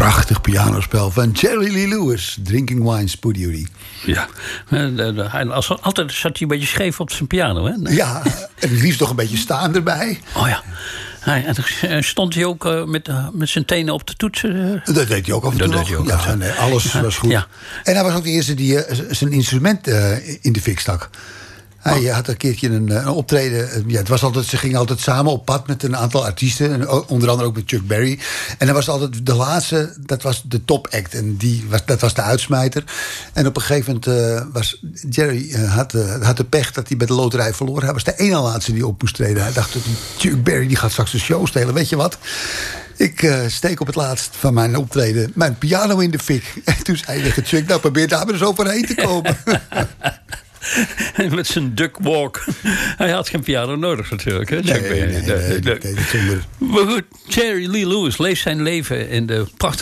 prachtig pianospel van Jerry Lee Lewis. Drinking Wine, Spoon Duty. Ja, altijd zat hij een beetje scheef op zijn piano, hè? Ja, en het liefst nog een beetje staan erbij. Oh ja. En stond hij ook met zijn tenen op de toetsen? Dat deed hij ook af en toe nog. Ja, nee, alles was goed. Ja. En hij was ook de eerste die zijn instrument in de fik stak. Hij had een keertje een optreden. Ja, ze gingen altijd samen op pad met een aantal artiesten. En onder andere ook met Chuck Berry. En dan was altijd de laatste, dat was de top act. En dat was de uitsmijter. En op een gegeven moment was Jerry had de pech dat hij bij de loterij verloor. Hij was de ene laatste die op moest treden. Hij dacht, Chuck Berry die gaat straks de show stelen. Weet je wat? Ik steek op het laatst van mijn optreden mijn piano in de fik. En toen zei hij tegen Chuck, nou probeer daar maar eens overheen te komen. Met zijn duck walk. Hij had geen piano nodig natuurlijk. Hè? Nee, maar goed, Jerry Lee Lewis leeft zijn leven in de prachtige